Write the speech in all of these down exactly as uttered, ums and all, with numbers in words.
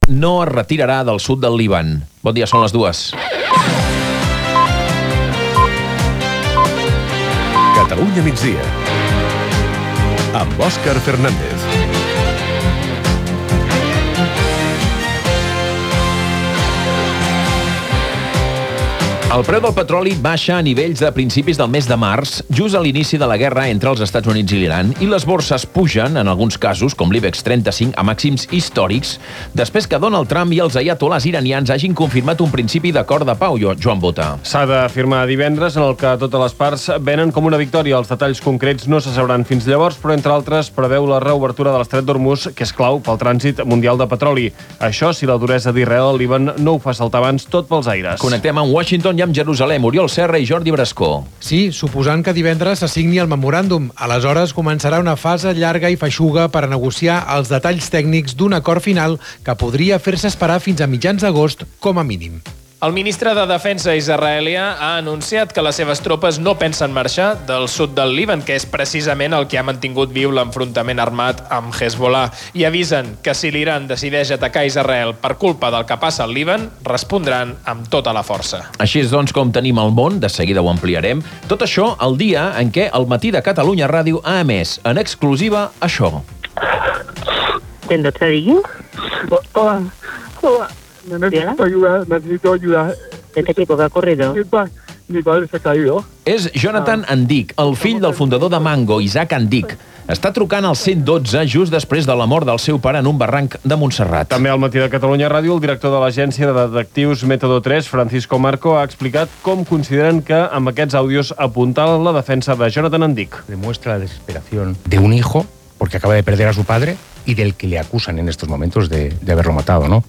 no es retirarà del sud del Líban. Bon dia, són les dues. Catalunya migdia, amb Òscar Fernández. El preu del petroli baixa a nivells de principis del mes de març, just a l'inici de la guerra entre els Estats Units i l'Iran, i les borses pugen, en alguns casos, com l'IBEX trenta-cinc, a màxims històrics, després que Donald Trump i els aiatolars iranians hagin confirmat un principi d'acord de pau, Joan Bota. S'ha d'afirmar divendres, en el que totes les parts venen com una victòria. Els detalls concrets no se sabran fins llavors, però entre altres preveu la reobertura de l'estret d'Hormuz, que és clau pel trànsit mundial de petroli. Això si la duresa d'Israel al Líban no ho fa saltar abans tot pels aires. Connectem amb Washington i amb Jerusalem. Oriol Serra i Jordi Brascó. Sí, suposant que divendres se signi el memoràndum. Aleshores començarà una fase llarga i feixuga per a negociar els detalls tècnics d'un acord final que podria fer-se esperar fins a mitjans d'agost com a mínim. El ministre de Defensa israelià ha anunciat que les seves tropes no pensen marxar del sud del Líban, que és precisament el que ha mantingut viu l'enfrontament armat amb Hezbollah, i avisen que si l'Iran decideix atacar Israel per culpa del que passa al Líban, respondran amb tota la força. Així és, doncs, com tenim el món, de seguida ho ampliarem. Tot això el dia en què el Matí de Catalunya Ràdio ha emès en exclusiva això. ¿Del otro día? Hola, hola. Necesito ayuda, necesito ayuda. ¿Este tipo que ha ocurrido? Mi, pa, mi padre se ha caído. És Jonathan Andic, el fill del fundador de Mango, Isaac Andic. Està trucant al cent dotze just després de la mort del seu pare en un barranc de Montserrat. També al Matí de Catalunya Ràdio, el director de l'agència de detectius Método tres, Francisco Marco, ha explicat com consideren que amb aquests àudios apuntalen la defensa de Jonathan Andic. Demuestra la desesperación de un hijo, porque acaba de perder a su padre, y del que le acusan en estos momentos de, de haberlo matado, ¿no?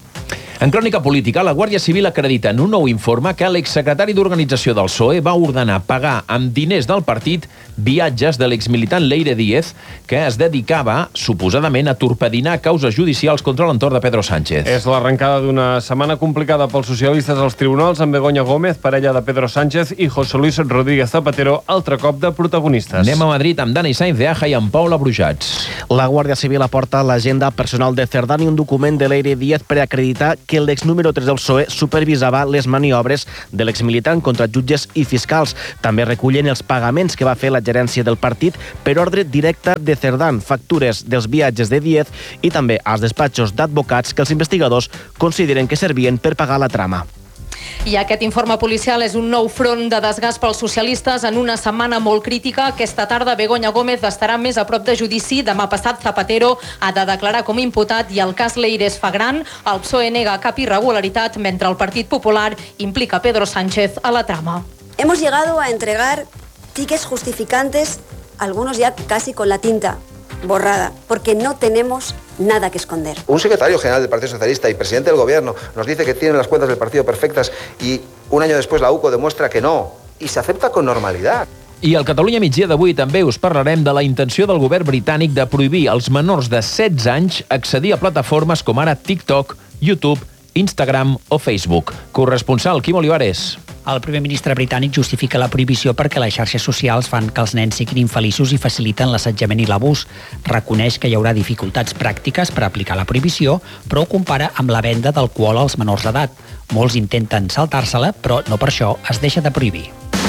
En crònica política, la Guàrdia Civil acredita en un nou informe que l'exsecretari d'organització del P S O E va ordenar pagar amb diners del partit viatges de l'exmilitant Leire Díez, que es dedicava, suposadament, a torpedinar causes judicials contra l'entorn de Pedro Sánchez. És l'arrencada d'una setmana complicada pels socialistes als tribunals, amb Begoña Gómez, parella de Pedro Sánchez, i José Luis Rodríguez Zapatero, altre cop de protagonistes. Anem a Madrid amb Dani Sainz de Aja i amb Paula Brujats. La Guàrdia Civil aporta a l'agenda personal de Cerdán i un document de Leire Díez per acreditar que l'ex número tres del P S O E supervisava les maniobres de l'exmilitant contra jutges i fiscals. També recullen els pagaments que va fer la gerència del partit per ordre directe de Cerdán, factures dels viatges de Díez i també als despatxos d'advocats que els investigadors consideren que servien per pagar la trama. I aquest informe policial és un nou front de desgast pels socialistes en una setmana molt crítica. Aquesta tarda Begoña Gómez estarà més a prop de judici. Demà passat Zapatero ha de declarar com imputat i el cas Leire es fa gran. El P S O E nega cap irregularitat mentre el Partit Popular implica a Pedro Sánchez a la trama. Hemos llegado a entregar tickets justificantes, algunos ya casi con la tinta borrada, porque no tenemos nada que esconder. Un secretario general del Partido Socialista y presidente del Gobierno nos dice que tienen las cuentas del partido perfectas y un año después la U C O demuestra que no, y se acepta con normalidad. I al Catalunya migdia d'avui també us parlarem de la intenció del govern britànic de prohibir als menors de setze anys accedir a plataformes com ara TikTok, YouTube, Instagram o Facebook. Corresponsal Quim Olivares. El primer ministre britànic justifica la prohibició perquè les xarxes socials fan que els nens siguin infeliços i faciliten l'assetjament i l'abús. Reconeix que hi haurà dificultats pràctiques per aplicar la prohibició, però ho compara amb la venda d'alcohol als menors d'edat. Molts intenten saltar-se-la, però no per això es deixa de prohibir.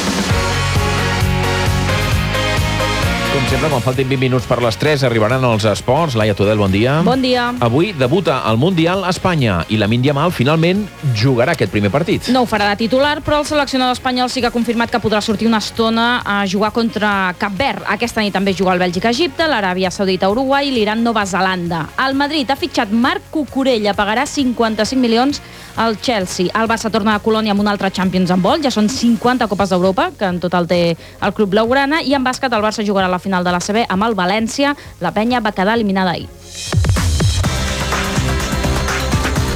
Com sempre, quan faltin vint minuts per les tres, arribaran els esports. Laia Tudel, bon dia. Bon dia. Avui debuta al Mundial a Espanya i Lamine Yamal finalment jugarà aquest primer partit. No ho farà de titular, però el seleccionador espanyol sí que ha confirmat que podrà sortir una estona a jugar contra Cap Verd. Aquesta nit també juga el Bèlgica-Egipte, l'Aràbia Saudita a Uruguai i l'Iran-Nova Zelanda. El Madrid ha fitxat Marc Cucurella, pagarà cinquanta-cinc milions al Chelsea. El Barça torna a Colònia amb un altre Champions en vol, ja són cinquanta Copes d'Europa, que en total té el club blaugrana, i en bàsquet el Barça jugarà a la final de la C B amb el València. La penya va quedar eliminada ahir.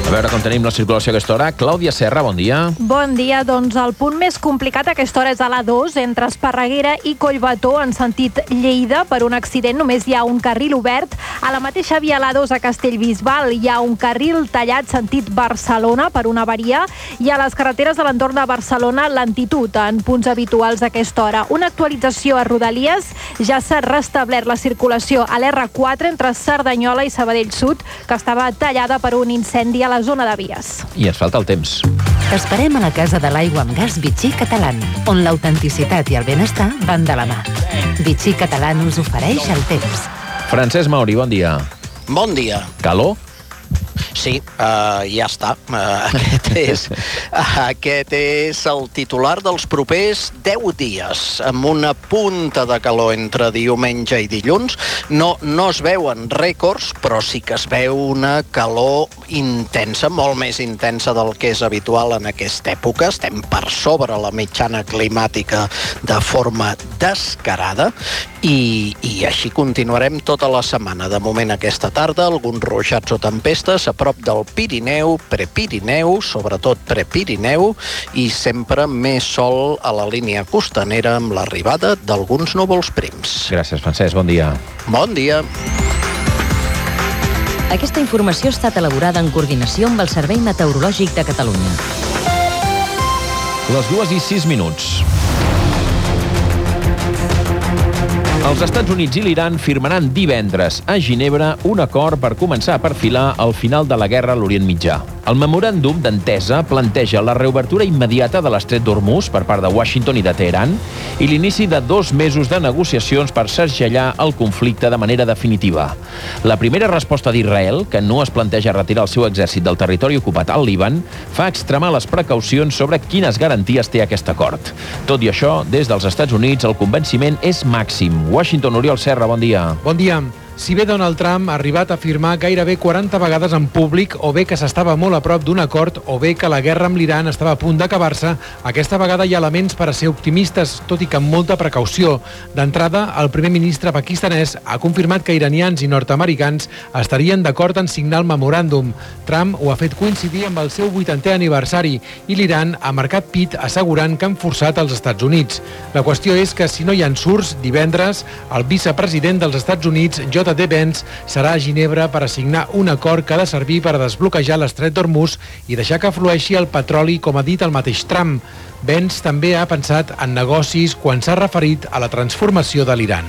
A veure com tenim la circulació a aquesta hora. Clàudia Serra, bon dia. Bon dia. Doncs el punt més complicat a aquesta hora és a l'A dos, entre Esparreguera i Collbató, en sentit Lleida. Per un accident només hi ha un carril obert. A la mateixa via l'A dos a Castellbisbal hi ha un carril tallat sentit Barcelona per una avaria, i a les carreteres de l'entorn de Barcelona lentitud en punts habituals a aquesta hora. Una actualització a Rodalies: ja s'ha restablert la circulació a l'R quatre entre Cerdanyola i Sabadell Sud, que estava tallada per un incendi a la zona de vies. I ens falta el temps. T'esperem a la Casa de l'Aigua amb Gas Vichy Catalán, on l'autenticitat i el benestar van de la mà. Vichy Catalán us ofereix el temps. Francesc Mauri, bon dia. Bon dia. Calor? Sí, uh, ja està. Uh, aquest, és, uh, aquest és el titular dels propers deu dies, amb una punta de calor entre diumenge i dilluns. No, no es veuen rècords, però sí que es veu una calor intensa, molt més intensa del que és habitual en aquesta època. Estem per sobre la mitjana climàtica de forma descarada i, i així continuarem tota la setmana. De moment, aquesta tarda, alguns ruixats o tempestes a prop del Pirineu, Prepirineu, sobretot Prepirineu, i sempre més sol a la línia costanera amb l'arribada d'alguns núvols prims. Gràcies, Francesc. Bon dia. Bon dia. Aquesta informació ha estat elaborada en coordinació amb el Servei Meteorològic de Catalunya. Les dues i sis minuts. Els Estats Units i l'Iran firmaran divendres a Ginebra un acord per començar a perfilar el final de la guerra a l'Orient Mitjà. El memoràndum d'entesa planteja la reobertura immediata de l'estret d'Hormuz per part de Washington i de Teheran i l'inici de dos mesos de negociacions per segellar el conflicte de manera definitiva. La primera resposta d'Israel, que no es planteja retirar el seu exèrcit del territori ocupat al Líban, fa extremar les precaucions sobre quines garanties té aquest acord. Tot i això, des dels Estats Units el convenciment és màxim. Washington, Oriol Serra, bon dia. Bon dia. Si bé Donald Trump ha arribat a afirmar gairebé quaranta vegades en públic o bé que s'estava molt a prop d'un acord o bé que la guerra amb l'Iran estava a punt d'acabar-se, aquesta vegada hi ha elements per a ser optimistes, tot i que amb molta precaució. D'entrada, el primer ministre pakistanès ha confirmat que iranians i nord-americans estarien d'acord en signar el memoràndum. Trump ho ha fet coincidir amb el seu vuitantè aniversari i l'Iran ha marcat pit assegurant que han forçat els Estats Units. La qüestió és que si no hi ha ensurts, divendres, el vicepresident dels Estats Units, J D. Vance, serà a Ginebra per assignar un acord que ha de servir per desbloquejar l'estret d'Hormuz i deixar que flueixi el petroli, com ha dit el mateix Trump. Vance també ha pensat en negocis quan s'ha referit a la transformació de l'Iran.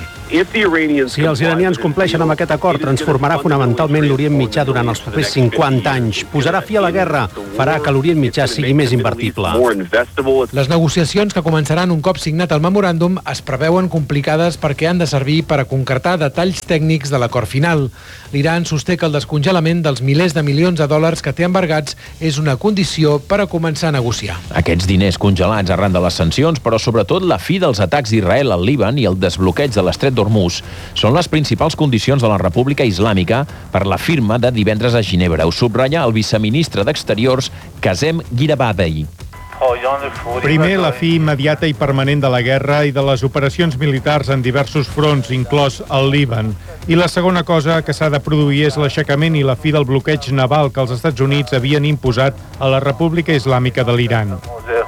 Si els iranians compleixen amb aquest acord, transformarà fonamentalment l'Orient Mitjà durant els propers cinquanta anys. Posarà fi a la guerra, farà que l'Orient Mitjà sigui més invertible. Les negociacions, que començaran un cop signat el memoràndum, es preveuen complicades perquè han de servir per a concretar detalls tècnics de l'acord final. L'Iran sosté que el descongelament dels milers de milions de dòlars que té embargats és una condició per a començar a negociar. Aquests diners congelats arran de les sancions, però sobretot la fi dels atacs d'Israel al Líban i el desbloqueig de l'estret d'Hormuz són les principals condicions de la República Islàmica per la firma de divendres a Ginebra. Ho subratlla el viceministre d'Exteriors, Qasem Gharibabadi. Primer, la fi immediata i permanent de la guerra i de les operacions militars en diversos fronts, inclòs el Líban. I la segona cosa que s'ha de produir és l'aixecament i la fi del bloqueig naval que els Estats Units havien imposat a la República Islàmica de l'Iran.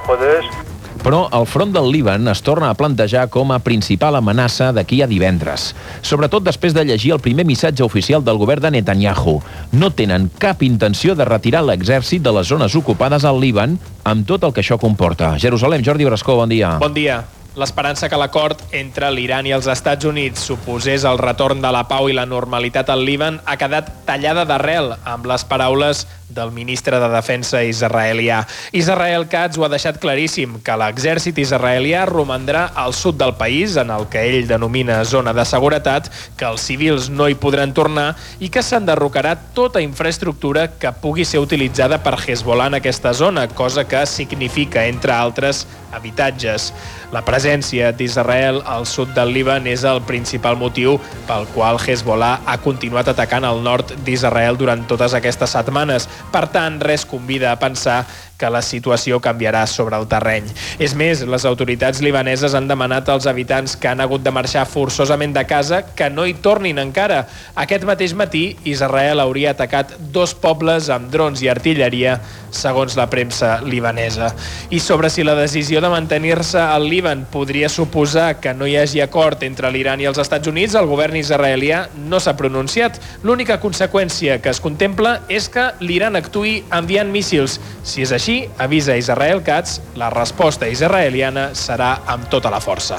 Però el front del Líban es torna a plantejar com a principal amenaça d'aquí a divendres. Sobretot després de llegir el primer missatge oficial del govern de Netanyahu. No tenen cap intenció de retirar l'exèrcit de les zones ocupades al Líban, amb tot el que això comporta. Jerusalem, Jordi Brascó, bon dia. Bon dia. L'esperança que l'acord entre l'Iran i els Estats Units suposés el retorn de la pau i la normalitat al Líban ha quedat tallada d'arrel amb les paraules del ministre de Defensa israelià. Israel Katz ho ha deixat claríssim, que l'exèrcit israelià romandrà al sud del país, en el que ell denomina zona de seguretat, que els civils no hi podran tornar i que s'enderrocarà tota infraestructura que pugui ser utilitzada per Hezbollah en aquesta zona, cosa que significa, entre altres, habitatges. La presència d'Israel al sud del Líban és el principal motiu pel qual Hezbollah ha continuat atacant el nord d'Israel durant totes aquestes setmanes. Per tant, res convida a pensar que la situació canviarà sobre el terreny. És més, les autoritats libaneses han demanat als habitants que han hagut de marxar forçosament de casa que no hi tornin encara. Aquest mateix matí, Israel hauria atacat dos pobles amb drons i artilleria, segons la premsa libanesa. I sobre si la decisió de mantenir-se al Líban podria suposar que no hi hagi acord entre l'Iran i els Estats Units, el govern israelià no s'ha pronunciat. L'única conseqüència que es contempla és que l'Iran actuï enviant míssils. Si és així, avisa Israel Katz, la resposta israeliana serà amb tota la força.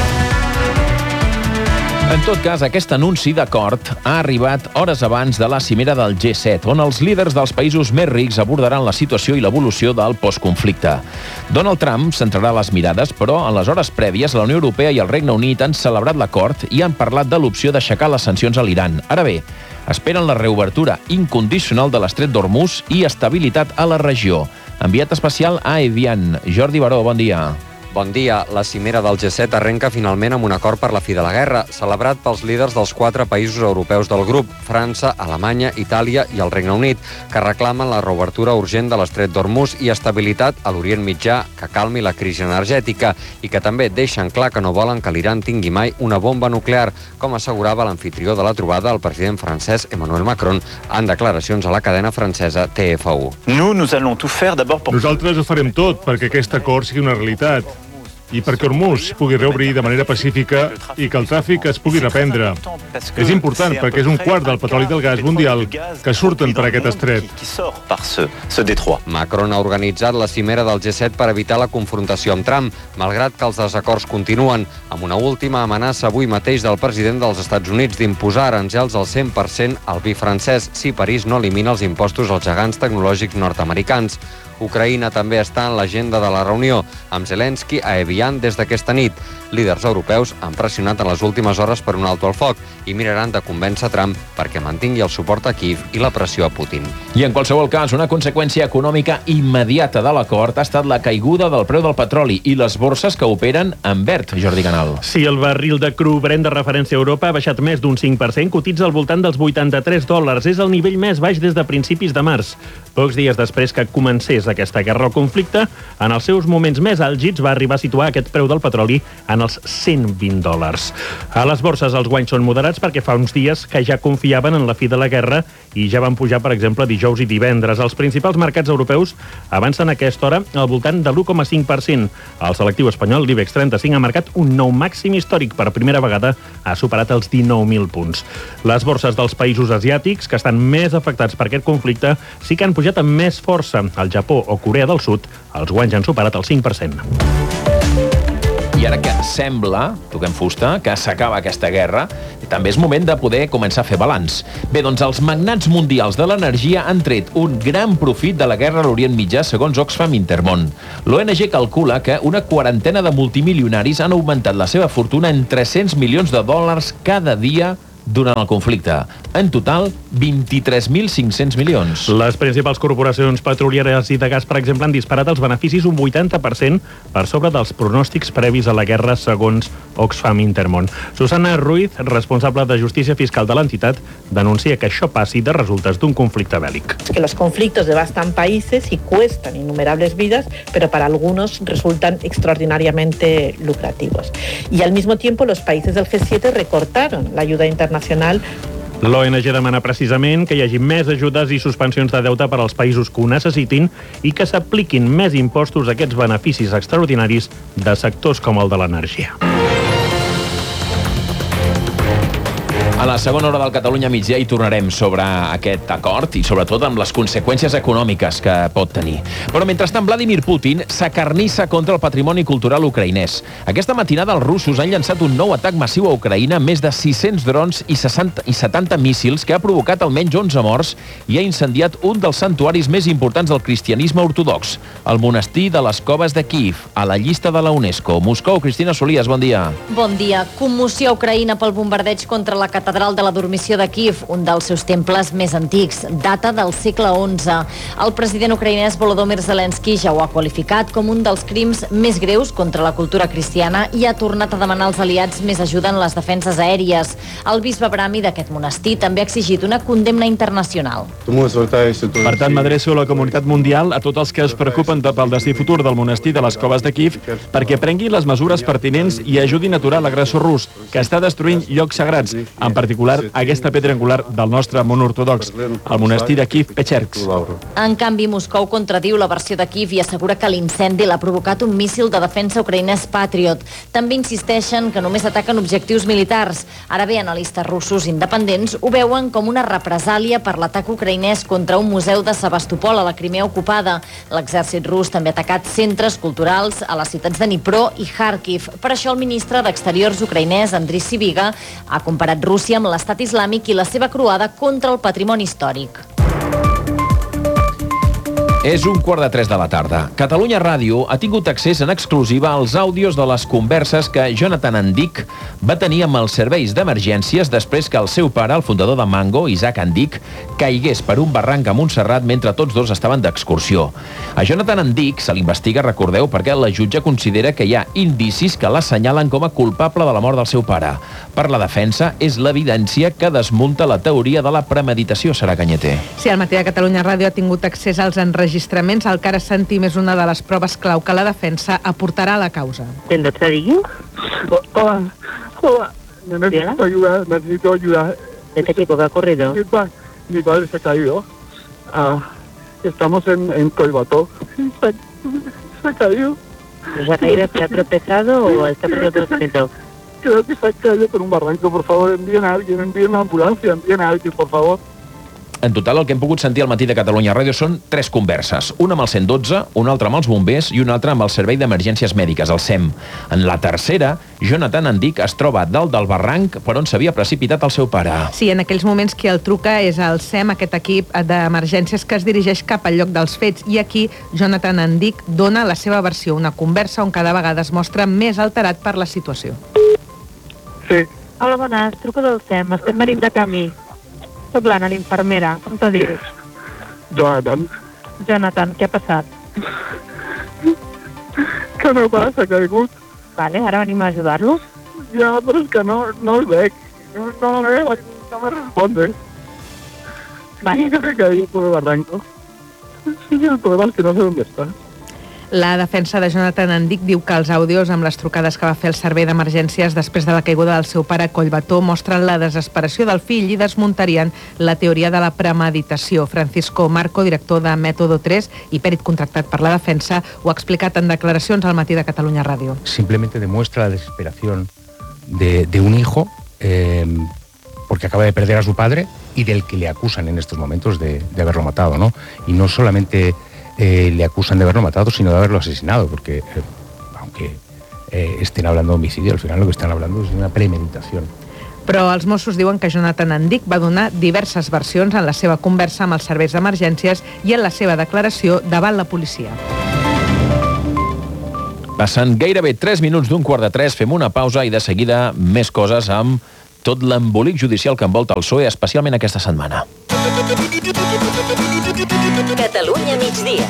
En tot cas, aquest anunci d'acord ha arribat hores abans de la cimera del G set, on els líders dels països més rics abordaran la situació i l'evolució del postconflicte. Donald Trump centrarà les mirades, però en les hores prèvies la Unió Europea i el Regne Unit han celebrat l'acord i han parlat de l'opció d'aixecar les sancions a l'Iran. Ara bé, esperen la reobertura incondicional de l'estret d'Hormuz i estabilitat a la regió. Enviat especial a Evian. Jordi Baró, bon dia. Bon dia. La cimera del G set arrenca finalment amb un acord per la fi de la guerra, celebrat pels líders dels quatre països europeus del grup, França, Alemanya, Itàlia i el Regne Unit, que reclamen la reobertura urgent de l'estret d'Hormuz i estabilitat a l'Orient Mitjà que calmi la crisi energètica i que també deixen clar que no volen que l'Iran tingui mai una bomba nuclear, com assegurava l'anfitrió de la trobada, el president francès Emmanuel Macron, en declaracions a la cadena francesa T F U. Nosaltres ho farem tot perquè aquest acord sigui una realitat i perquè Hormuz pugui reobrir de manera pacífica i que el tràfic es pugui reprendre. És important perquè és un quart del petroli i del gas mundial que surten per aquest estret. Macron ha organitzat la cimera del G set per evitar la confrontació amb Trump, malgrat que els desacords continuen, amb una última amenaça avui mateix del president dels Estats Units d'imposar aranzels al cent per cent al vi francès si París no elimina els impostos als gegants tecnològics nord-americans. Ucraïna també està en l'agenda de la reunió, amb Zelensky a Evian des d'aquesta nit. Líders europeus han pressionat en les últimes hores per un alto al foc i miraran de convèncer Trump perquè mantingui el suport a Kíev i la pressió a Putin. I en qualsevol cas, una conseqüència econòmica immediata de l'acord ha estat la caiguda del preu del petroli i les borses que operen en verd, Jordi Canal. Sí, el barril de cru Brent de referència a Europa ha baixat més d'un cinc per cent, cotitza al voltant dels vuitanta-tres dòlars. És el nivell més baix des de principis de març. Pocs dies després que comencés aquesta guerra o conflicte, en els seus moments més àlgids va arribar a situar aquest preu del petroli en els cent vint dòlars. A les borses els guanys són moderats perquè fa uns dies que ja confiaven en la fi de la guerra i ja van pujar, per exemple, dijous i divendres. Els principals mercats europeus avancen a aquesta hora al voltant de l'u coma cinc per cent. El selectiu espanyol, l'IBEX trenta-cinc, ha marcat un nou màxim històric. Per primera vegada ha superat els dinou mil punts. Les borses dels països asiàtics, que estan més afectats per aquest conflicte, sí que han pujat amb més força. El Japó o Corea del Sud, els guanys han superat el cinc per cent. I ara que sembla, toquem fusta, que s'acaba aquesta guerra, també és moment de poder començar a fer balanç. Bé, doncs els magnats mundials de l'energia han tret un gran profit de la guerra a l'Orient Mitjà, segons Oxfam Intermón. L'O N G calcula que una quarantena de multimilionaris han augmentat la seva fortuna en tres-cents milions de dòlars cada dia durant el conflicte. En total, vint-i-tres mil cinc-cents milions. Les principals corporacions petrolieres i de gas, per exemple, han disparat els beneficis un vuitanta per cent per sobre dels pronòstics previs a la guerra, segons Oxfam Intermón. Susana Ruiz, responsable de Justícia Fiscal de l'entitat, denuncia que això passi de resultes d'un conflicte bèl·lic. Que los conflictos devastan países y cuestan innumerables vidas, pero para algunos resultan extraordinariamente lucrativos. Y al mismo tiempo los países del G siete recortaron la ayuda internacional. L'O N G demana precisament que hi hagi més ajudes i suspensions de deute per als països que ho necessitin i que s'apliquin més impostos a aquests beneficis extraordinaris de sectors com el de l'energia. A la segona hora del Catalunya migdia hi tornarem sobre aquest acord i sobretot amb les conseqüències econòmiques que pot tenir. Però mentrestant, Vladimir Putin s'acarnissa contra el patrimoni cultural ucraïnès. Aquesta matinada els russos han llançat un nou atac massiu a Ucraïna amb més de sis-cents drons i setanta míssils que ha provocat almenys onze morts i ha incendiat un dels santuaris més importants del cristianisme ortodox, el monestir de les Coves de Kíev, a la llista de la UNESCO. Moscou, Cristina Solies, bon dia. Bon dia. Commoció a Ucraïna pel bombardeig contra la catedral catedral de la Dormició de Kíev, un dels seus temples més antics, data del segle onze. El president ucraïnès Volodymyr Zelensky ja ho ha qualificat com un dels crims més greus contra la cultura cristiana i ha tornat a demanar als aliats més ajuda en les defenses aèries. El bisbe Brahmi d'aquest monestir també ha exigit una condemna internacional. Per tant, m'adreço a la comunitat mundial, a tots els que es preocupen pel destí futur del monestir de les Coves de Kíev, perquè prenguin les mesures pertinents i ajudin a aturar l'agressor rus, que està destruint llocs sagrats, en particular aquesta pedra angular del nostre món ortodox, el monestir de Kíev-Pechersk. En canvi, Moscou contradiu la versió de Kíev i assegura que l'incendi l'ha provocat un míssil de defensa ucraïnès Patriot. També insisteixen que només ataquen objectius militars. Ara bé, analistes russos independents ho veuen com una represàlia per l'atac ucraïnès contra un museu de Sebastopol a la Crimea ocupada. L'exèrcit rus també ha atacat centres culturals a les ciutats de Dnipro i Kharkiv. Per això el ministre d'Exteriors ucraïnès, Andriy Sybiga, ha comparat Rússia amb l'estat islàmic i la seva croada contra el patrimoni històric. És un quart de tres de la tarda. Catalunya Ràdio ha tingut accés en exclusiva als àudios de les converses que Jonathan Andic va tenir amb els serveis d'emergències després que el seu pare, el fundador de Mango, Isaac Andic, caigués per un barranc a Montserrat mentre tots dos estaven d'excursió. A Jonathan Andic se l'investiga, recordeu, perquè la jutge considera que hi ha indicis que l'assenyalen com a culpable de la mort del seu pare. Per la defensa, és l'evidència que desmunta la teoria de la premeditació, Sara Cañete. Sí, el matí de Catalunya Ràdio ha tingut accés als enregistraments. El que ara sentim és una de les proves clau que la defensa aportarà a la causa. ¿Tendo te digo? Hola, hola. Necesito ayuda, necesito ayuda. ¿De qué tipo? ¿Qué ha ocurrido? Mi, pa, mi padre se ha caído. Ah, estamos en, en Colbató. Se, se ha caído. ¿Se ha caído? ¿Se ha tropezado o está perdiendo conocimiento? Creo que se ha caído por un barranco. Por favor, envíen a alguien, envíen una ambulancia, envíen a alguien, por favor. En total, el que hem pogut sentir al matí de Catalunya Ràdio són tres converses. Una amb el cent dotze, una altra amb els bombers i una altra amb el Servei d'Emergències Mèdiques, el S E M. En la tercera, Jonathan Andic es troba dalt del barranc per on s'havia precipitat el seu pare. Sí, en aquells moments qui el truca és el S E M, aquest equip d'emergències que es dirigeix cap al lloc dels fets, i aquí Jonathan Andic dona la seva versió, una conversa on cada vegada es mostra més alterat per la situació. Sí. Hola, bones, truco del S E M, estem venint de camí. Soc l'Anna, l'infermera. Com te dius? Jonathan. Jonathan, què ha passat? Que no passa, que ha caigut. Vale, ara venim a ajudar-lo. Ja, però és que no, no el veig. No, no, no, no me responde. Vale. Sí, que se ha caído por el barranco. Sí, el problema es que no sé dónde está. La defensa de Jonathan Andic diu que els àudios amb les trucades que va fer el servei d'emergències després de la caiguda del seu pare a Collbató mostren la desesperació del fill i desmuntarien la teoria de la premeditació. Francisco Marco, director de Método tres i pèrit contractat per la defensa, ho ha explicat en declaracions al matí de Catalunya Ràdio. Simplemente demuestra la desesperación de, de un hijo eh, porque acaba de perder a su padre y del que le acusan en estos momentos de, de haberlo matado, ¿no? Y no solamente Eh, le acusan de haberlo matado, sino de haberlo asesinado, porque eh, aunque eh, estén hablando de homicidio, al final lo que están hablando es de una premeditación. Però els Mossos diuen que Jonathan Andic va donar diverses versions en la seva conversa amb els serveis d'emergències i en la seva declaració davant la policia. Passen gairebé tres minuts d'un quart de tres, fem una pausa i de seguida més coses amb tot l'embolic judicial que envolta el P S O E, especialment aquesta setmana. Catalunya migdia.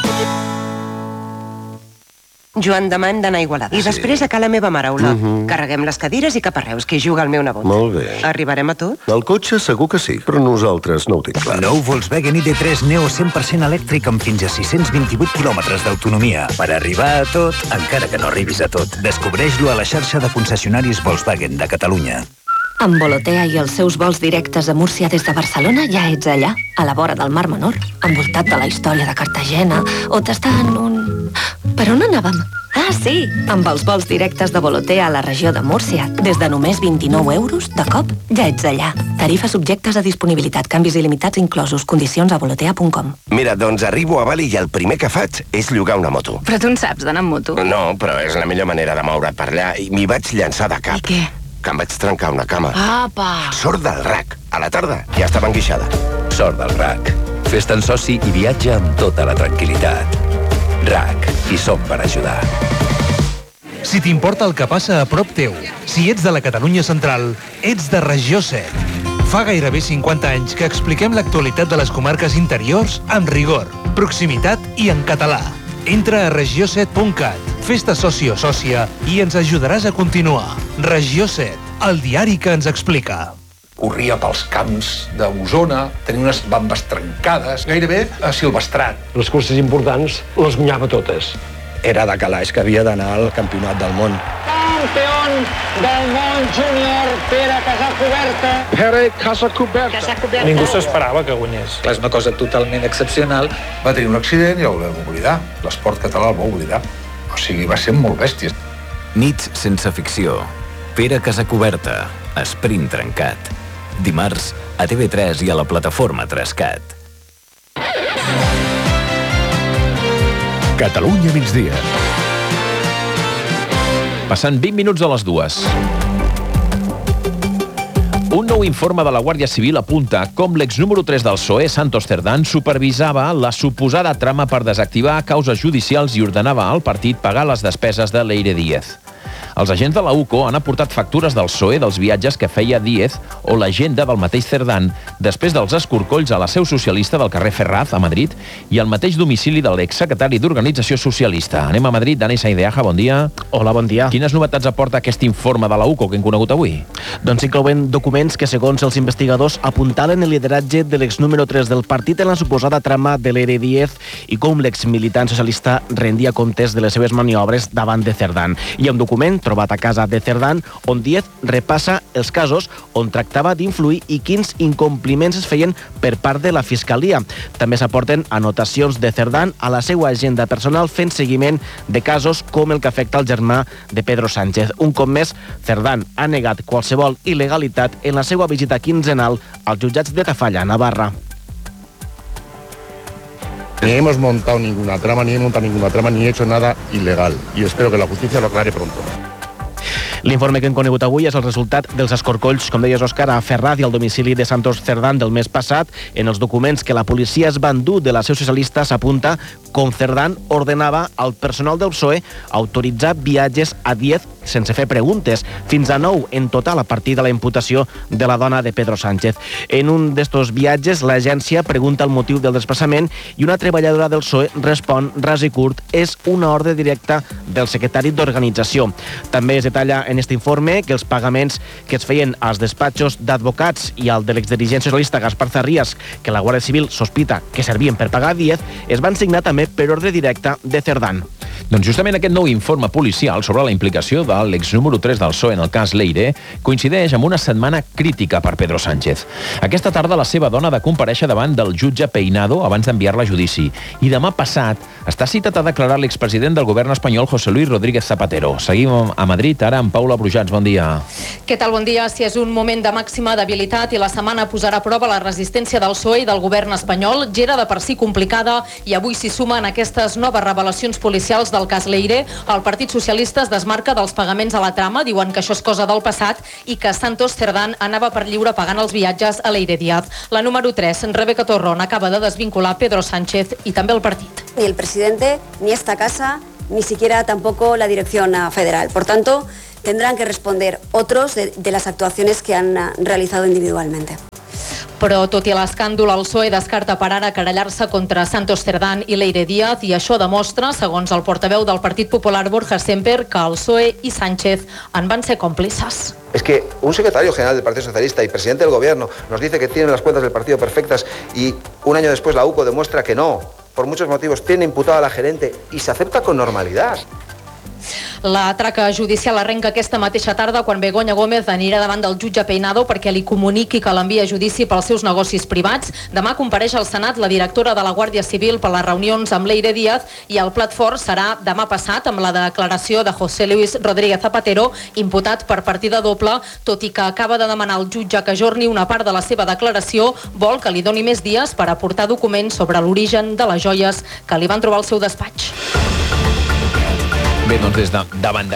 Joan Damant d'anar a Igualada. I després a Cala Meva Mare, Olot. Mhm. Carreguem les cadires i cap a Reus, que hi juga el meu nebot. Molt bé. Arribarem a tot? El cotxe segur que sí, però nosaltres no ho tinc clar. Nou Volkswagen I D tres Neo cent per cent elèctric amb fins a sis-cents vint-i-vuit quilòmetres d'autonomia. Per arribar a tot, encara que no arribis a tot. Descobreix-lo a la xarxa de concessionaris Volkswagen de Catalunya. Amb Volotea i els seus vols directes a Múrcia des de Barcelona ja ets allà, a la vora del Mar Menor, envoltat de la història de Cartagena, o t'està en un... Per on anàvem? Ah, sí! Amb els vols directes de Volotea a la regió de Múrcia, des de només vint-i-nou euros, de cop, ja ets allà. Tarifes subjectes a disponibilitat, canvis il·limitats inclosos, condicions a volotea punt com. Mira, doncs arribo a Bali i el primer que faig és llogar una moto. Però tu en saps d'anar amb moto? No, però és la millor manera de moure't per allà i m'hi vaig llançar de cap. I què? Que em vaig trencar una cama. Apa! Sort del R A C. A la tarda ja estava enguixada. Sort del R A C. Fes-te'n soci i viatja amb tota la tranquil·litat. R A C. Hi som per ajudar. Si t'importa el que passa a prop teu, si ets de la Catalunya central, ets de Regió set. Fa gairebé cinquanta anys que expliquem l'actualitat de les comarques interiors amb rigor, proximitat i en català. Entra a regió set punt cat, fes-te soci o sòcia i ens ajudaràs a continuar. Regió set, el diari que ens explica. Corria pels camps d'Osona, tenia unes bambes trencades, gairebé a silvestrat. Les curses importants les guanyava totes. Era de calaix que havia d'anar al campionat del món. Campió del món júnior, Pere Casacuberta. Pere Casacuberta. Casacuberta. Ningú s'esperava que guanyés. És una cosa totalment excepcional. Va tenir un accident i el vam oblidar. L'esport català el va oblidar. O sigui, va ser molt bèstia. Nits sense ficció. Pere Casacuberta. Sprint trencat. Dimarts a T V tres i a la plataforma Trescat. Catalunya migdia. Passant vint minuts de les dues. Un nou informe de la Guàrdia Civil apunta com l'ex número tres del P S O E, Santos Cerdán, supervisava la suposada trama per desactivar causes judicials i ordenava al partit pagar les despeses de Leire Díez. Els agents de la U C O han aportat factures del P S O E dels viatges que feia Díez o l'agenda del mateix Cerdán després dels escorcolls a la seu socialista del carrer Ferraz, a Madrid, i al mateix domicili de l'exsecretari d'Organització Socialista. Anem a Madrid. Dani Saideaja, bon dia. Hola, bon dia. Quines novetats aporta aquest informe de la U C O que hem conegut avui? Doncs inclouen documents que, segons els investigadors, apuntalen el lideratge de l'ex número tres del partit en la suposada trama de Leire Díez i com l'exmilitant socialista rendia comptes de les seves maniobres davant de Cerdán. Hi ha un document trobat a casa de Cerdán, on Díez repassa els casos on tractava d'influir i quins incompliments es feien per part de la Fiscalia. També s'aporten anotacions de Cerdán a la seva agenda personal fent seguiment de casos com el que afecta el germà de Pedro Sánchez. Un cop més, Cerdán ha negat qualsevol il·legalitat en la seva visita quinzenal als jutjats de Tafalla, Navarra. Ni hemos montado ninguna trama, ni he montado ninguna trama, ni he hecho nada ilegal. Y espero que la justicia lo aclare pronto. L'informe que hem conegut avui és el resultat dels escorcolls, com deies, Òscar, a Ferraz i al domicili de Santos Cerdán del mes passat. En els documents que la policia es va endur de la seu socialista s'apunta com Cerdán ordenava al personal del P S O E autoritzar viatges a Díez sense fer preguntes, fins a nou en total a partir de la imputació de la dona de Pedro Sánchez. En un d'estos viatges, l'agència pregunta el motiu del desplaçament i una treballadora del P S O E respon ras i curt: és una ordre directa del secretari d'Organització. També es detalla en aquest informe que els pagaments que es feien als despatxos d'advocats i al de l'exdirigent socialista Gaspar Zarrías, que la Guàrdia Civil sospita que servien per pagar Díez, es van signar també per ordre directa de Cerdán. Doncs justament aquest nou informe policial sobre la implicació de l'ex número tres del P S O E en el cas Leire coincideix amb una setmana crítica per Pedro Sánchez. Aquesta tarda la seva dona ha de comparèixer davant del jutge Peinado abans d'enviar-la a judici. I demà passat està citat a declarar l'expresident del govern espanyol José Luis Rodríguez Zapatero. Seguim a Madrid, ara amb Paula Brujats. Bon dia. Què tal? Bon dia. Si és un moment de màxima debilitat i la setmana posarà a prova la resistència del P S O E i del govern espanyol, ja era de per si complicada i avui s'hi sumen aquestes noves revelacions policials del cas Leire. El Partit Socialista es desmarca dels pagaments a la trama, diuen que això és cosa del passat i que Santos Cerdán anava per lliure pagant els viatges a Leire Díaz. La número tres, Rebeca Torrón, acaba de desvincular Pedro Sánchez i també el partit. Ni el presidente, ni esta casa, ni siquiera tampoco la dirección federal. Por tanto, tendrán que responder otros de, de las actuaciones que han realizado individualmente. Però, tot i l'escàndol, el P S O E descarta per ara querellar-se contra Santos Cerdán i Leire Díaz i això demostra, segons el portaveu del Partit Popular, Borja Semper, que el P S O E i Sánchez en van ser còmplices. Es que un secretario general del Partido Socialista y presidente del gobierno nos dice que tienen las cuentas del partido perfectas y un año después la U C O demuestra que no. Por muchos motivos tiene imputada a la gerente y se acepta con normalidad. La traca judicial arrenca aquesta mateixa tarda quan Begoña Gómez anirà davant del jutge Peinado perquè li comuniqui que l'envia a judici pels seus negocis privats. Demà compareix al Senat la directora de la Guàrdia Civil per les reunions amb Leire Díaz i el plat fort serà demà passat amb la declaració de José Luis Rodríguez Zapatero, imputat per partida doble, tot i que acaba de demanar al jutge que ajorni una part de la seva declaració, vol que li doni més dies per aportar documents sobre l'origen de les joies que li van trobar al seu despatx. Bé, doncs des de, davant d'aquest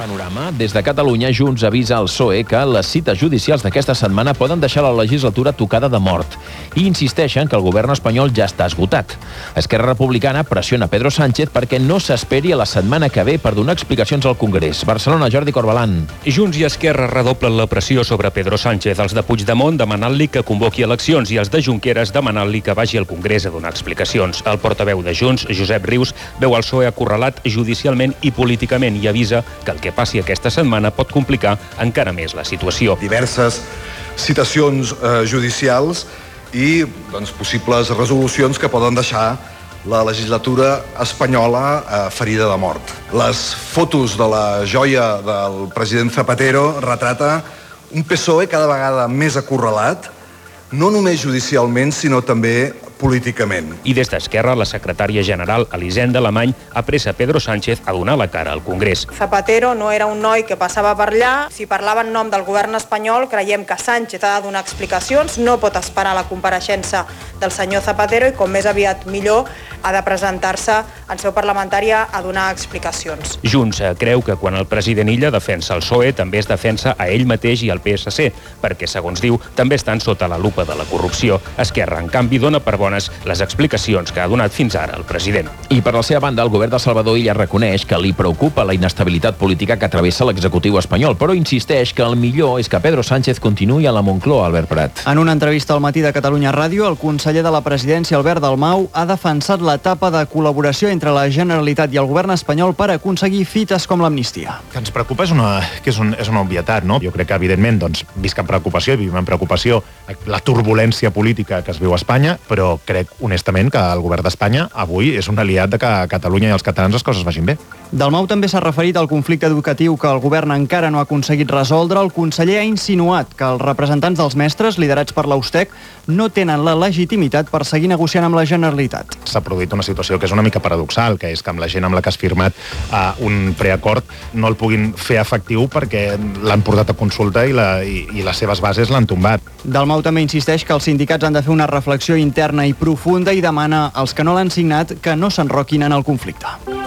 Panorama. Des de Catalunya, Junts avisa al P S O E que les cites judicials d'aquesta setmana poden deixar la legislatura tocada de mort i insisteixen que el govern espanyol ja està esgotat. Esquerra Republicana pressiona Pedro Sánchez perquè no s'esperi a la setmana que ve per donar explicacions al Congrés. Barcelona, Jordi Corbalan. Junts i Esquerra redoblen la pressió sobre Pedro Sánchez, els de Puigdemont demanant-li que convoqui eleccions i els de Junqueras demanant-li que vagi al Congrés a donar explicacions. El portaveu de Junts, Josep Rius, veu el P S O E acorralat judicialment i políticament i avisa que el que passi aquesta setmana pot complicar encara més la situació. Diverses citacions eh, judicials i doncs, possibles resolucions que poden deixar la legislatura espanyola eh, ferida de mort. Les fotos de la joia del president Zapatero retrata un P S O E cada vegada més acorralat, no només judicialment, sinó també políticament. I des d'Esquerra, la secretària general Elisenda Alemany apressa Pedro Sánchez a donar la cara al Congrés. Zapatero no era un noi que passava per allà. Si parlava en nom del govern espanyol, creiem que Sánchez ha de donar explicacions, no pot esperar la compareixença del senyor Zapatero i com més aviat millor ha de presentar-se en seu parlamentària a donar explicacions. Junts creu que quan el president Illa defensa el P S O E també es defensa a ell mateix i al P S C, perquè, segons diu, també estan sota la lupa de la corrupció. Esquerra, en canvi, dona per bones les explicacions que ha donat fins ara el president. I per la seva banda, el govern de Salvador Illa reconeix que li preocupa la inestabilitat política que travessa l'executiu espanyol, però insisteix que el millor és que Pedro Sánchez continuï a la Moncloa, Albert Prat. En una entrevista al Matí de Catalunya Ràdio, el conseller de la presidència, Albert Dalmau, ha defensat l'etapa de col·laboració entre la Generalitat i el govern espanyol per aconseguir fites com l'amnistia. Que ens preocupa és una, que és, un, és una obvietat, no? Jo crec que, evidentment, doncs, visc amb preocupació i vivim amb preocupació la turbulència política que es viu a Espanya, però crec honestament que el govern d'Espanya avui és un aliat de que a Catalunya i als catalans les coses vagin bé. Dalmau també s'ha referit al conflicte educatiu que el govern encara no ha aconseguit resoldre. El conseller ha insinuat que els representants dels mestres, liderats per l'Austec, no tenen la legitimitat per seguir negociant amb la Generalitat. S'ha produït una situació que és una mica paradoxal, que és que amb la gent amb la que has firmat uh, un preacord no el puguin fer efectiu perquè l'han portat a consulta i, la, i, i les seves bases l'han tombat. Dalmau també insisteix que els sindicats han de fer una reflexió interna i profunda i demana als que no l'han signat que no s'enroquin en el conflicte.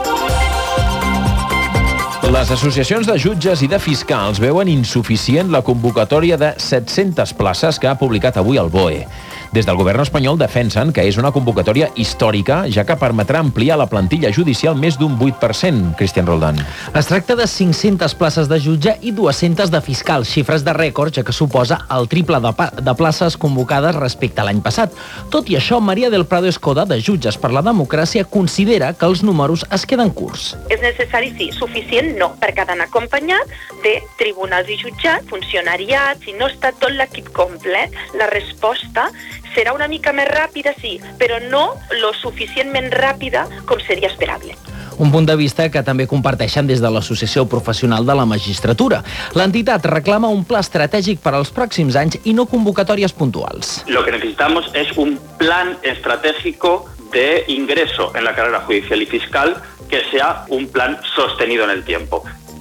Les associacions de jutges i de fiscals veuen insuficient la convocatòria de set-centes places que ha publicat avui el B O E. Des del govern espanyol defensen que és una convocatòria històrica, ja que permetrà ampliar la plantilla judicial més d'un vuit per cent. Cristian Roldán. Es tracta de cinc-centes places de jutge i dues-centes de fiscal, xifres de rècord, ja que suposa el triple de, de places convocades respecte a l'any passat. Tot i això, Maria del Prado Escoda, de Jutges per la Democràcia, considera que els números es queden curts. És necessari, sí. Suficient, no, perquè ha d'anar acompanyat de tribunals i jutjats, funcionariats, i no està tot l'equip complet. La resposta serà una mica més ràpida, sí, però no lo suficientment ràpida com seria esperable. Un punt de vista que també comparteixen des de l'Associació Professional de la Magistratura. L'entitat reclama un pla estratègic per als pròxims anys i no convocatòries puntuals. Lo que necesitamos es un plan estratégico de ingreso en la carrera judicial y fiscal que sea un plan sostenido en el tiempo.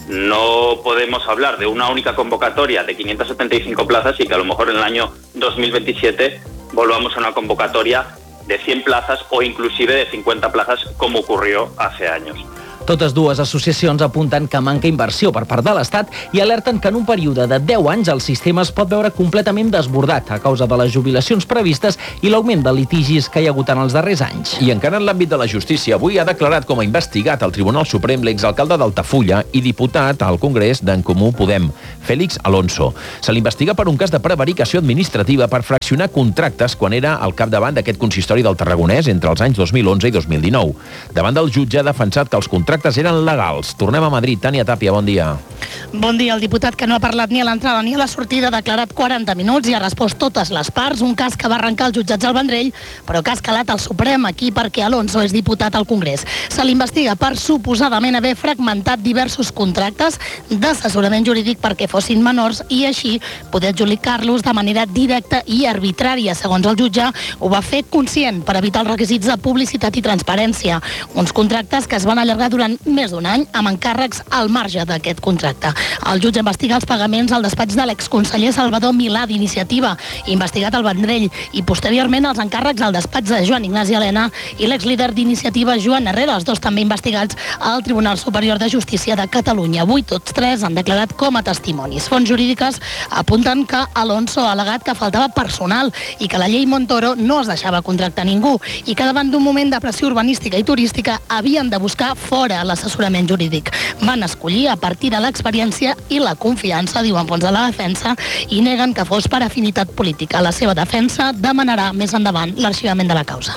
No podemos hablar de una única convocatoria de quinientas setenta y cinco plazas y que a lo mejor en el año dos mil veintisiete volvamos a una convocatoria de cien plazas o inclusive de cincuenta plazas como ocurrió hace años. Totes dues associacions apunten que manca inversió per part de l'Estat i alerten que en un període de deu anys el sistema es pot veure completament desbordat a causa de les jubilacions previstes i l'augment de litigis que hi ha hagut en els darrers anys. I encara en l'àmbit de la justícia, avui ha declarat com a investigat al Tribunal Suprem l'exalcalde d'Altafulla i diputat al Congrés d'En Comú Podem, Félix Alonso. Se l'investiga per un cas de prevaricació administrativa per fraccionar contractes quan era al capdavant d'aquest consistori del Tarragonès entre els anys dos mil onze i dos mil dinou. Davant del jutge ha defensat que els contractes eren legals. Tornem a Madrid. Tània Tàpia, bon dia. Bon dia. El diputat, que no ha parlat ni a l'entrada ni a la sortida, ha declarat quaranta minuts i ha respost totes les parts. Un cas que va arrencar els jutjats al Vendrell, però que ha escalat al Suprem aquí perquè Alonso és diputat al Congrés. Se l'investiga per suposadament haver fragmentat diversos contractes d'assessorament jurídic perquè fossin menors i així poder adjudicar-los de manera directa i arbitrària. Segons el jutge, ho va fer conscient per evitar els requisits de publicitat i transparència. Uns contractes que es van allargar durant durant més d'un any amb encàrrecs al marge d'aquest contracte. El jutge investiga els pagaments al despatx de l'exconseller Salvador Milà d'Iniciativa, investigat al Vendrell, i posteriorment els encàrrecs al despatx de Joan Ignasi Elena i l'exlíder d'Iniciativa Joan Herrera, els dos també investigats al Tribunal Superior de Justícia de Catalunya. Avui tots tres han declarat com a testimonis. Fonts jurídiques apunten que Alonso ha al·legat que faltava personal i que la llei Montoro no es deixava contractar ningú i que davant d'un moment de pressió urbanística i turística havien de buscar fora l'assessorament jurídic. Van escollir a partir de l'experiència i la confiança, diuen fonts de la defensa, i neguen que fos per afinitat política. La seva defensa demanarà més endavant l'arxivament de la causa.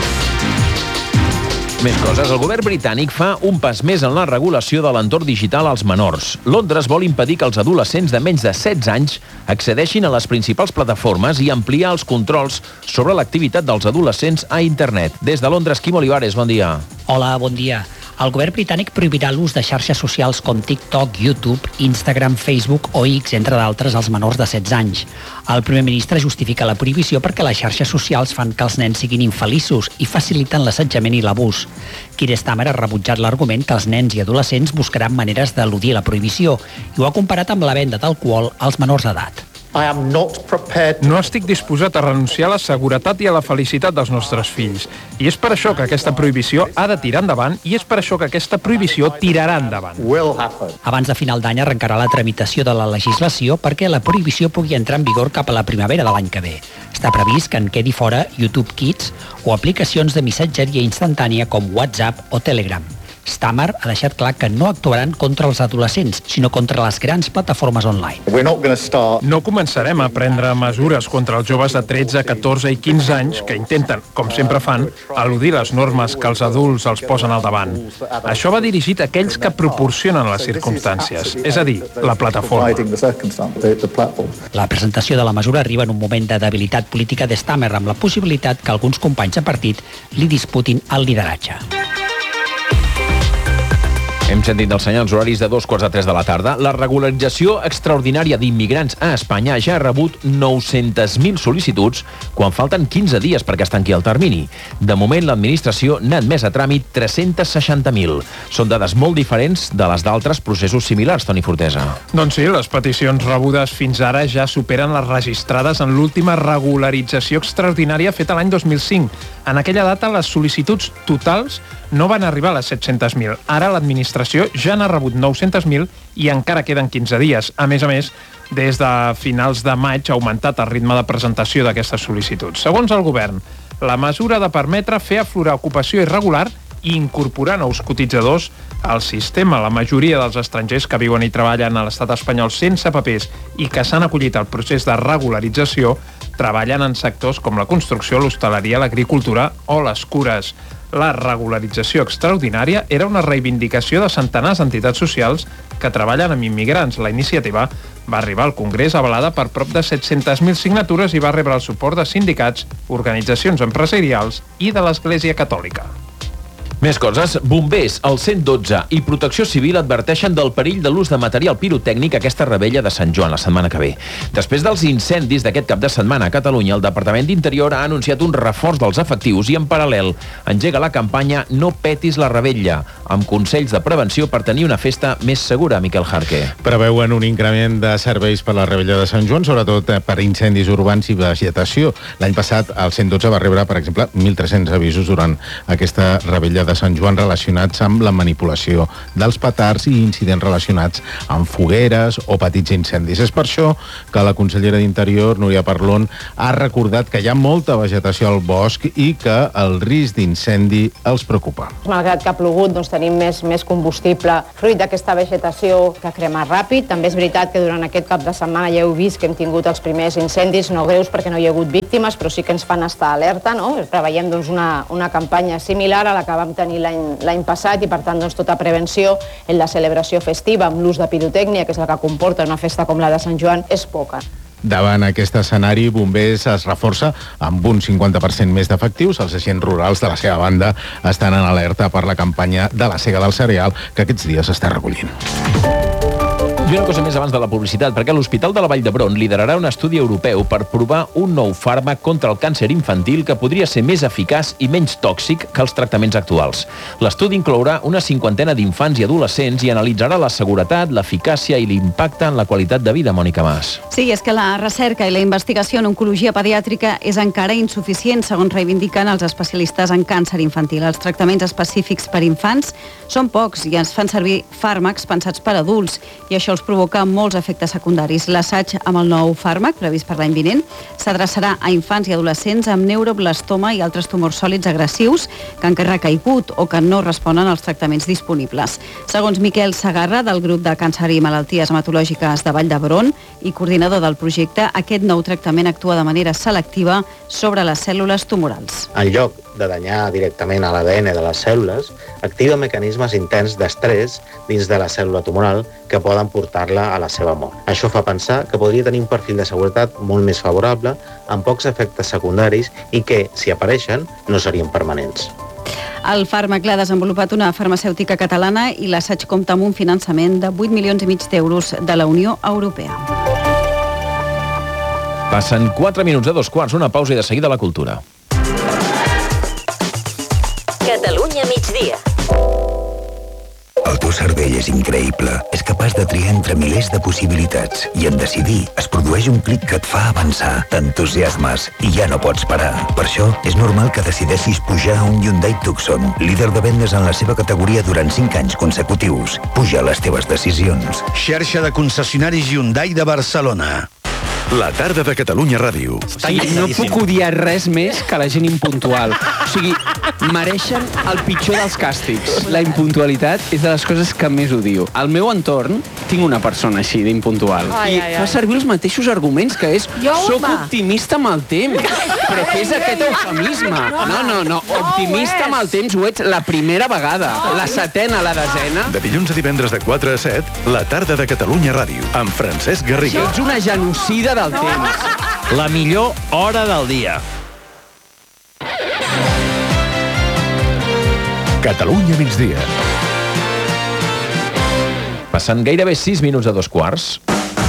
Més coses. El govern britànic fa un pas més en la regulació de l'entorn digital als menors. Londres vol impedir que els adolescents de menys de setze anys accedeixin a les principals plataformes i ampliar els controls sobre l'activitat dels adolescents a internet. Des de Londres, Quim Olivares, bon dia. Hola, bon dia. El govern britànic prohibirà l'ús de xarxes socials com TikTok, YouTube, Instagram, Facebook o X, entre d'altres, als menors de setze anys. El primer ministre justifica la prohibició perquè les xarxes socials fan que els nens siguin infeliços i faciliten l'assetjament i l'abús. Keir Starmer ha rebutjat l'argument que els nens i adolescents buscaran maneres d'eludir la prohibició i ho ha comparat amb la venda d'alcohol als menors d'edat. No estic disposat a renunciar a la seguretat i a la felicitat dels nostres fills. I és per això que aquesta prohibició ha de tirar endavant i és per això que aquesta prohibició tirarà endavant. Abans de final d'any arrencarà la tramitació de la legislació perquè la prohibició pugui entrar en vigor cap a la primavera de l'any que ve. Està previst que en quedi fora YouTube Kids o aplicacions de missatgeria instantània com WhatsApp o Telegram. Starmer ha deixat clar que no actuaran contra els adolescents, sinó contra les grans plataformes online. No començarem a prendre mesures contra els joves de tretze, catorze i quinze anys que intenten, com sempre fan, eludir les normes que els adults els posen al davant. Això va dirigit a aquells que proporcionen les circumstàncies, és a dir, la plataforma. La presentació de la mesura arriba en un moment de debilitat política de Starmer, amb la possibilitat que alguns companys de partit li disputin el lideratge. Hem sentit els senyals horaris de dos quarts de tres de la tarda. La regularització extraordinària d'immigrants a Espanya ja ha rebut nou-centes mil sol·licituds quan falten quinze dies perquè es tanqui el termini. De moment, l'administració n'ha admès a tràmit tres-cents seixanta mil. Són dades molt diferents de les d'altres processos similars, Toni Fortesa. Doncs sí, les peticions rebudes fins ara ja superen les registrades en l'última regularització extraordinària feta l'any dos mil cinc. En aquella data, les sol·licituds totals no van arribar a les set-cents mil. Ara l'administració ja n'ha rebut nou-cents mil i encara queden quinze dies. A més a més, des de finals de maig ha augmentat el ritme de presentació d'aquestes sol·licituds. Segons el govern, la mesura ha de permetre fer aflorar ocupació irregular i incorporar nous cotitzadors al sistema. La majoria dels estrangers que viuen i treballen a l'estat espanyol sense papers i que s'han acollit al procés de regularització treballen en sectors com la construcció, l'hostaleria, l'agricultura o les cures. La regularització extraordinària era una reivindicació de centenars d'entitats socials que treballen amb immigrants. La iniciativa va arribar al Congrés avalada per prop de set-centes mil signatures i va rebre el suport de sindicats, organitzacions empresarials i de l'Església Catòlica. Més coses. Bombers, el cent dotze i Protecció Civil adverteixen del perill de l'ús de material pirotècnic a aquesta rebella de Sant Joan la setmana que ve. Després dels incendis d'aquest cap de setmana a Catalunya, el Departament d'Interior ha anunciat un reforç dels efectius i, en paral·lel, engega la campanya No petis la rebella, amb consells de prevenció per tenir una festa més segura, Miquel Jarque. Preveuen un increment de serveis per la rebella de Sant Joan, sobretot per incendis urbans i vegetació. L'any passat, el cent dotze va rebre, per exemple, mil tres-cents avisos durant aquesta rebella de Sant Joan relacionats amb la manipulació dels petards i incidents relacionats amb fogueres o petits incendis. És per això que la consellera d'Interior, Núria Parlon, ha recordat que hi ha molta vegetació al bosc i que el risc d'incendi els preocupa. Malgrat que ha plogut, doncs tenim més, més combustible fruit d'aquesta vegetació que crema ràpid. També és veritat que durant aquest cap de setmana ja heu vist que hem tingut els primers incendis, no greus perquè no hi ha hagut víctimes, però sí que ens fan estar alerta, no? Preveiem doncs, una, una campanya similar a la que vam tenir l'any passat i, per tant, doncs, tota prevenció en la celebració festiva amb l'ús de pirotècnia, que és el que comporta una festa com la de Sant Joan, és poca. Davant aquest escenari, Bombers es reforça amb un cinquanta per cent més d'efectius. Els agents rurals, de la seva banda, estan en alerta per la campanya de la sega del cereal que aquests dies s'està recollint. I una cosa més abans de la publicitat, perquè l'Hospital de la Vall d'Hebron liderarà un estudi europeu per provar un nou fàrmac contra el càncer infantil que podria ser més eficaç i menys tòxic que els tractaments actuals. L'estudi inclourà una cinquantena d'infants i adolescents i analitzarà la seguretat, l'eficàcia i l'impacte en la qualitat de vida. Mònica Mas. Sí, és que la recerca i la investigació en oncologia pediàtrica és encara insuficient, segons reivindiquen els especialistes en càncer infantil. Els tractaments específics per infants són pocs i es fan servir fàrmacs pensats per adults, i això els provoca molts efectes secundaris. L'assaig amb el nou fàrmac, previst per l'any vinent, s'adreçarà a infants i adolescents amb neuroblastoma i altres tumors sòlids agressius que han recaigut o que no responen als tractaments disponibles. Segons Miquel Sagarra, del grup de càncer i malalties hematològiques de Vall d'Hebron i coordinador del projecte, aquest nou tractament actua de manera selectiva sobre les cèl·lules tumorals. En lloc de danyar directament a l'A D N de les cèl·lules, activa mecanismes intens d'estrès dins de la cèl·lula tumoral que poden portar-la a la seva mort. Això fa pensar que podria tenir un perfil de seguretat molt més favorable, amb pocs efectes secundaris i que, si apareixen, no serien permanents. El fàrmac l'ha desenvolupat una farmacèutica catalana i l'assaig compta amb un finançament de vuit milions i mig d'euros de la Unió Europea. Passen quatre minuts de dos quarts, una pausa i de seguida la cultura. Catalunya migdia. El teu cervell és increïble. És capaç de triar entre milers de possibilitats i en decidir es produeix un clic que et fa avançar. T'entusiasmes i ja no pots parar. Per això és normal que decideixis pujar a un Hyundai Tucson, líder de vendes en la seva categoria durant cinc anys consecutius. Puja les teves decisions. Xarxa de concessionaris Hyundai de Barcelona. La tarda de Catalunya Ràdio. Sí, no puc odiar res més que la gent impuntual. O sigui, mereixen el pitjor dels càstigs. La impuntualitat és de les coses que més odio. Al meu entorn tinc una persona així d'impuntual. Ai, I ai, ai. fa servir els mateixos arguments, que és Jo, soc home. optimista amb el temps. Però què és aquest eufemisme? No, no, no. Optimista amb el temps ho ets la primera vegada. La setena, la desena. De dilluns a divendres de quatre a set, la tarda de Catalunya Ràdio, amb Francesc Garriga. Ets una genocida del temps. La millor hora del dia. Catalunya migdia. Passant gairebé sis minuts a dos quarts.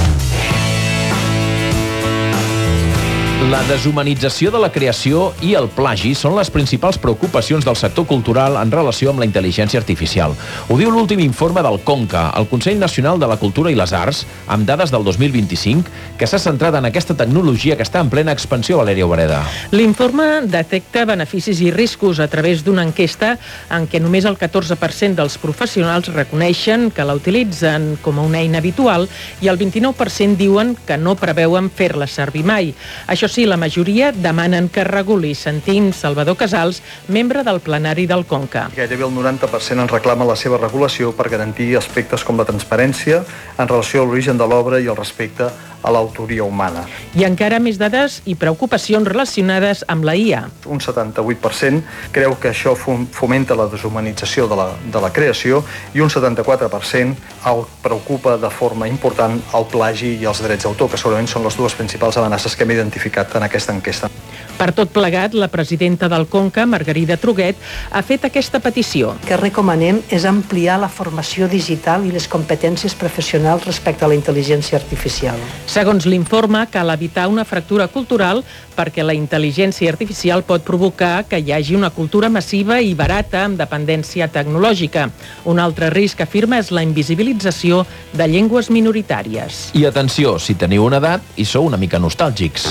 La deshumanització de la creació i el plagi són les principals preocupacions del sector cultural en relació amb la intel·ligència artificial. Ho diu l'últim informe del CONCA, el Consell Nacional de la Cultura i les Arts, amb dades del dos mil vint-i-cinc, que s'ha centrat en aquesta tecnologia que està en plena expansió. Valèria Obreda. L'informe detecta beneficis i riscos a través d'una enquesta en què només el catorze per cent dels professionals reconeixen que la utilitzen com a una eina habitual i el vint-i-nou per cent diuen que no preveuen fer-la servir mai. Això sí, la majoria demanen que reguli. Sentim Salvador Casals, membre del plenari del CONCA. Gairebé el noranta per cent en reclama la seva regulació per garantir aspectes com la transparència en relació a l'origen de l'obra i el respecte a l'autoria humana. Hi ha encara més dades i preocupacions relacionades amb la I A. Un setanta-vuit per cent creu que això fomenta la deshumanització de la, de la creació i un setanta-quatre per cent el preocupa de forma important el plagi i els drets d'autor, que segurament són les dues principals amenaces que hem identificat en aquesta enquesta. Per tot plegat, la presidenta del CONCA, Margarida Truguet, ha fet aquesta petició. El que recomanem és ampliar la formació digital i les competències professionals respecte a la intel·ligència artificial. Segons l'informe, cal evitar una fractura cultural perquè la intel·ligència artificial pot provocar que hi hagi una cultura massiva i barata amb dependència tecnològica. Un altre risc, afirma, és la invisibilització de llengües minoritàries. I atenció, si teniu una edat i sou una mica nostàlgics.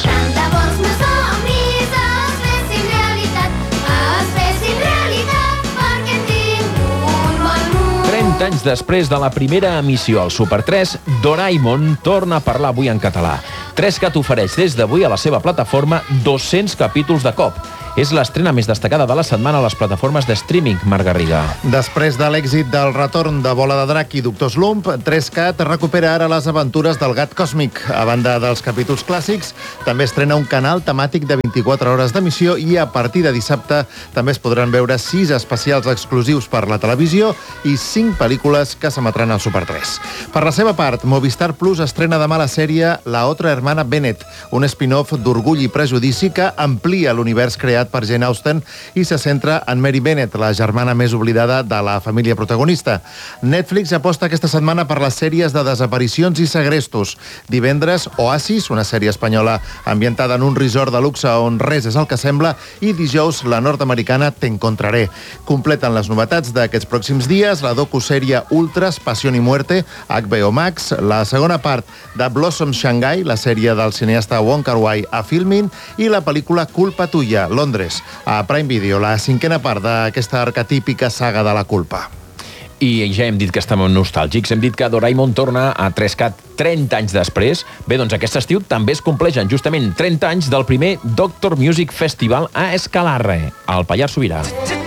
trenta anys després de la primera emissió al Super tres, Doraemon torna a parlar avui en català. trescat ofereix des d'avui a la seva plataforma dos-cents capítols de cop. És l'estrena més destacada de la setmana a les plataformes de streaming, Marc Garriga. Després de l'èxit del retorn de Bola de Drac i Doctor Slump, trescat recupera ara les aventures del gat còsmic. A banda dels capítols clàssics, també estrena un canal temàtic de vint-i-quatre hores d'emissió i a partir de dissabte també es podran veure sis especials exclusius per la televisió i cinc pel·lícules que s'emetran al Super tres. Per la seva part, Movistar Plus estrena demà la sèrie La otra hermana Bennett, un spin-off d'Orgull i Prejudici que amplia l'univers creat protagonitzat per Jane Austen i se centra en Mary Bennett, la germana més oblidada de la família protagonista. Netflix aposta aquesta setmana per les sèries de desaparicions i segrestos. Divendres, Oasis, una sèrie espanyola ambientada en un resort de luxe on res és el que sembla, i dijous la nord-americana T'encontraré. Completen les novetats d'aquests pròxims dies la docusèrie Ultras, Pasión y Muerte, H B O Max, la segona part de Blossom Shanghai, la sèrie del cineasta Wong Kar-wai a Filmin, i la pel·lícula Culpa tuya, Londres, a Prime Video, la cinquena part d'aquesta arquetípica saga de la culpa. I ja hem dit que estem nostàlgics, hem dit que Doraemon torna a tres cat trenta anys després. Bé, doncs aquest estiu també es compleixen justament trenta anys del primer Doctor Music Festival a Escalarre, al Pallars Sobirà.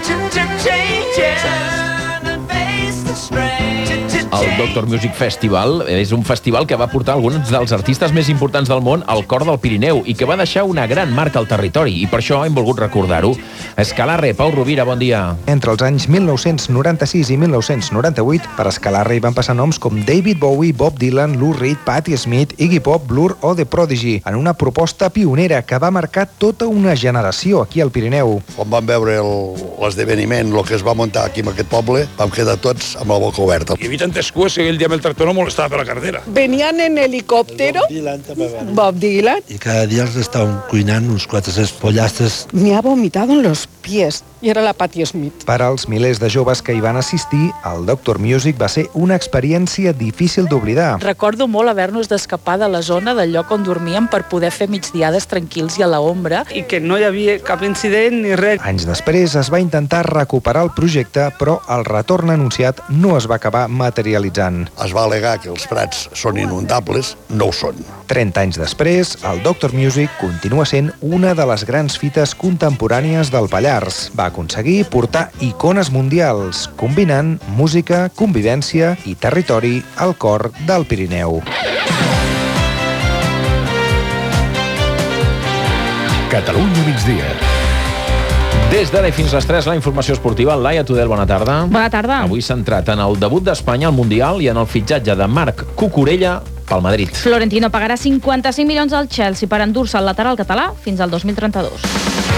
El Doctor Music Festival és un festival que va portar alguns dels artistes més importants del món al cor del Pirineu i que va deixar una gran marca al territori, i per això hem volgut recordar-ho. Escalarre, Pau Rovira, bon dia. Entre els anys mil nou-cents noranta-sis i mil nou-cents noranta-vuit, per Escalarre hi van passar noms com David Bowie, Bob Dylan, Lou Reed, Patti Smith, Iggy Pop, Blur o The Prodigy, en una proposta pionera que va marcar tota una generació aquí al Pirineu. Quan vam veure l'esdeveniment, el que es va muntar aquí en aquest poble, vam quedar tots amb la boca oberta. Hi havia tantes coses que el dia amb el tractor no molestava per la carretera. Venían en helicòptero, Bob Dylan, y cada día els estaven cuinant uns quatre-cents pollastres. me ha vomitado en los pies, i era la Patti Smith. Per als milers de joves que hi van assistir, el Doctor Music va ser una experiència difícil d'oblidar. Recordo molt haver-nos d'escapar de la zona del lloc on dormíem per poder fer migdiades tranquils i a la ombra. I que no hi havia cap incident ni res. Anys després es va intentar recuperar el projecte, però el retorn anunciat no es va acabar materialitzant. Es va al·legar que els prats són inundables, no ho són. trenta anys després, el Doctor Music continua sent una de les grans fites contemporànies del Pallars. Va aconseguir portar icones mundials, combinant música, convivència i territori al cor del Pirineu. Catalunya migdia. Des d'ara fins les tres, la informació esportiva. Laia Tudel, bona tarda. Bona tarda. Avui centrat en el debut d'Espanya al Mundial i en el fitxatge de Marc Cucurella pel Madrid. Florentino pagarà cinquanta-cinc milions al Chelsea per endur-se el lateral català fins al dos mil trenta-dos.